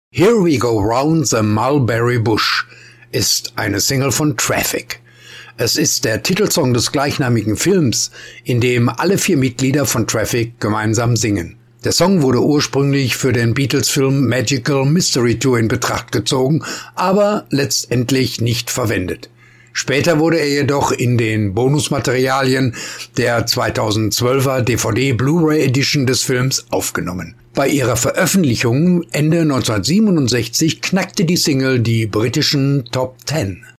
Here We Go Round the Mulberry Bush ist eine Single von Traffic. Es ist der Titelsong des gleichnamigen Films, in dem alle 4 Mitglieder von Traffic gemeinsam singen. Der Song wurde ursprünglich für den Beatles-Film Magical Mystery Tour in Betracht gezogen, aber letztendlich nicht verwendet. Später wurde er jedoch in den Bonusmaterialien der 2012er DVD-Blu-ray Edition des Films aufgenommen. Bei ihrer Veröffentlichung Ende 1967 knackte die Single die britischen Top 10.